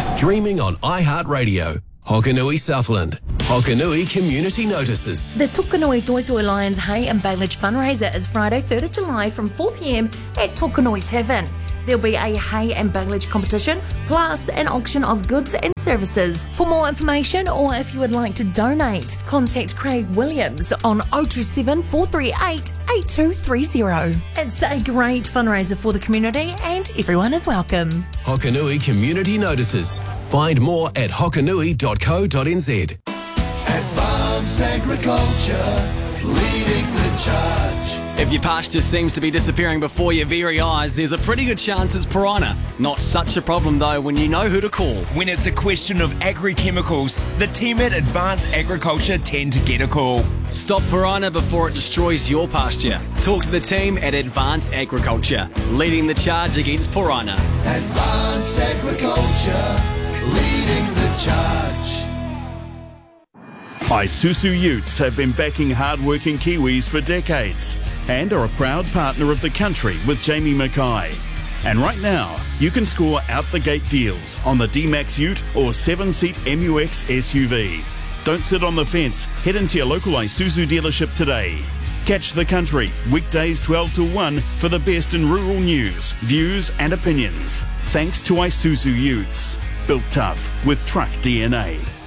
Streaming on iHeartRadio. Hokanui Southland. Hokanui Community Notices. The Tokanui Toitoi Lions Hay and Bailage fundraiser is Friday 3rd of July from 4 p.m. at Tokanui Tavern. There'll be a hay and bailage competition, plus an auction of goods and services. For more information, or if you would like to donate, contact Craig Williams on 027 438 8230. It's a great fundraiser for the community and everyone is welcome. Hokanui Community Notices. Find more at hokanui.co.nz. Advanced Agriculture, leading the charge. If your pasture seems to be disappearing before your very eyes, there's a pretty good chance it's piranha. Not such a problem though when you know who to call. When it's a question of agri-chemicals, the team at Advanced Agriculture tend to get a call. Stop piranha before it destroys your pasture. Talk to the team at Advanced Agriculture, leading the charge against piranha. Advanced Agriculture, leading the charge. Isuzu Utes have been backing hard-working Kiwis for decades and are a proud partner of the country with Jamie Mackay. And right now, you can score out-the-gate deals on the D-Max Ute or 7-seat MUX SUV. Don't sit on the fence. Head into your local Isuzu dealership today. Catch the country, weekdays 12 to 1 for the best in rural news, views and opinions. Thanks to Isuzu Utes. Built tough with truck DNA.